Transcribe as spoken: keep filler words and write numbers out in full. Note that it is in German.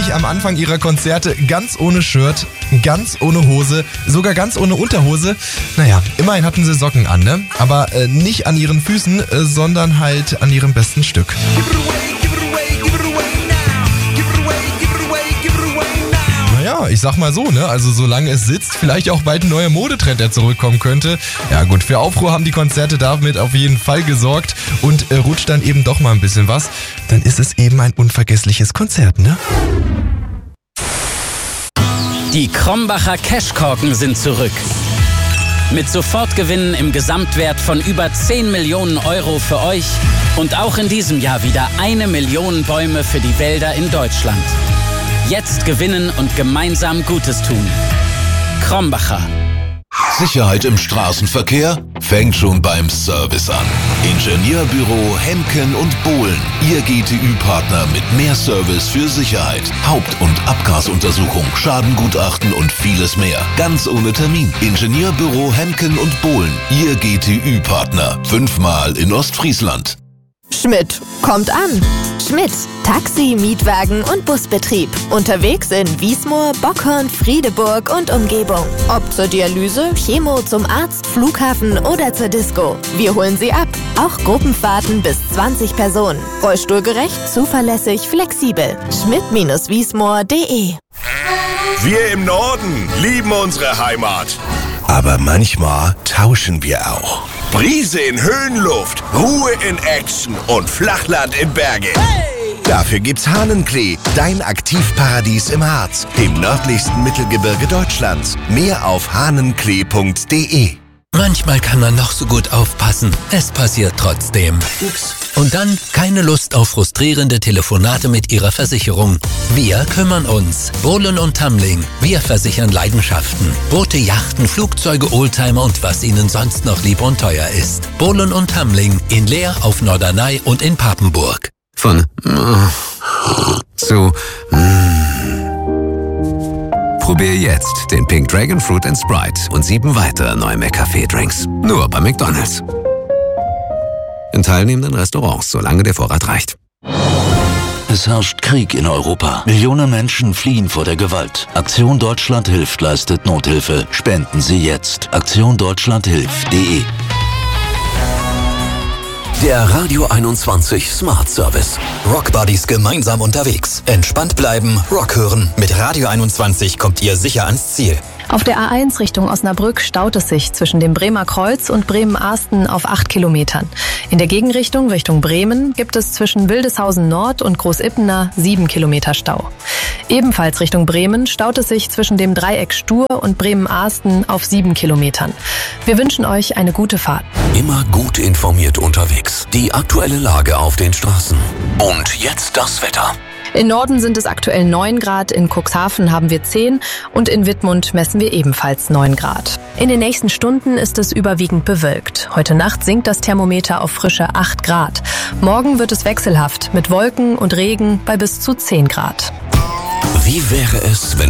nämlich am Anfang ihrer Konzerte ganz ohne Shirt, ganz ohne Hose, sogar ganz ohne Unterhose. Naja, immerhin hatten sie Socken an, ne? Aber äh, nicht an ihren Füßen, äh, sondern halt an ihrem besten Stück. Ja, ich sag mal so, ne? Also solange es sitzt, vielleicht auch bald ein neuer Modetrend, der zurückkommen könnte. Ja gut, für Aufruhr haben die Konzerte damit auf jeden Fall gesorgt und äh, rutscht dann eben doch mal ein bisschen was, dann ist es eben ein unvergessliches Konzert, ne? Die Krombacher Cashkorken sind zurück. Mit Sofortgewinnen im Gesamtwert von über zehn Millionen Euro für euch und auch in diesem Jahr wieder eine Million Bäume für die Wälder in Deutschland. Jetzt gewinnen und gemeinsam Gutes tun. Krombacher. Sicherheit im Straßenverkehr fängt schon beim Service an. Ingenieurbüro Hemken und Bohlen. Ihr G T Ü-Partner mit mehr Service für Sicherheit. Haupt- und Abgasuntersuchung, Schadengutachten und vieles mehr. Ganz ohne Termin. Ingenieurbüro Hemken und Bohlen. Ihr G T Ü-Partner. Fünfmal in Ostfriesland. Schmidt kommt an. Schmidt, Taxi, Mietwagen und Busbetrieb. Unterwegs in Wiesmoor, Bockhorn, Friedeburg und Umgebung. Ob zur Dialyse, Chemo, zum Arzt, Flughafen oder zur Disco. Wir holen Sie ab. Auch Gruppenfahrten bis zwanzig Personen. Rollstuhlgerecht, zuverlässig, flexibel. Schmidt Wiesmoor punkt de. Wir im Norden lieben unsere Heimat. Aber manchmal tauschen wir auch. Brise in Höhenluft, Ruhe in Action und Flachland in Berge. Hey! Dafür gibt's Hahnenklee, dein Aktivparadies im Harz, dem nördlichsten Mittelgebirge Deutschlands. Mehr auf hahnenklee punkt de. Manchmal kann man noch so gut aufpassen. Es passiert trotzdem. Ups. Und dann keine Lust auf frustrierende Telefonate mit Ihrer Versicherung. Wir kümmern uns. Bohlen und Tamling. Wir versichern Leidenschaften. Boote, Yachten, Flugzeuge, Oldtimer und was Ihnen sonst noch lieb und teuer ist. Bohlen und Tamling in Leer, auf Norderney und in Papenburg. Von zu Probier jetzt den Pink Dragon Fruit and Sprite und sieben weitere neue McCafé-Drinks. Nur bei McDonald's. In teilnehmenden Restaurants, solange der Vorrat reicht. Es herrscht Krieg in Europa. Millionen Menschen fliehen vor der Gewalt. Aktion Deutschland hilft leistet Nothilfe. Spenden Sie jetzt. aktion deutschland hilft punkt de. Der Radio einundzwanzig Smart Service. Rockbuddies gemeinsam unterwegs. Entspannt bleiben, Rock hören. Mit Radio einundzwanzig kommt ihr sicher ans Ziel. Auf der A eins Richtung Osnabrück staut es sich zwischen dem Bremer Kreuz und Bremen-Arsten auf acht Kilometern. In der Gegenrichtung Richtung Bremen gibt es zwischen Wildeshausen Nord und Großippener sieben Kilometer Stau. Ebenfalls Richtung Bremen staut es sich zwischen dem Dreieck Stur und Bremen-Arsten auf sieben Kilometern. Wir wünschen euch eine gute Fahrt. Immer gut informiert unterwegs. Die aktuelle Lage auf den Straßen. Und jetzt das Wetter. In Norden sind es aktuell neun Grad, in Cuxhaven haben wir zehn und in Wittmund messen wir ebenfalls neun Grad. In den nächsten Stunden ist es überwiegend bewölkt. Heute Nacht sinkt das Thermometer auf frische acht Grad. Morgen wird es wechselhaft mit Wolken und Regen bei bis zu zehn Grad. Wie wäre es, wenn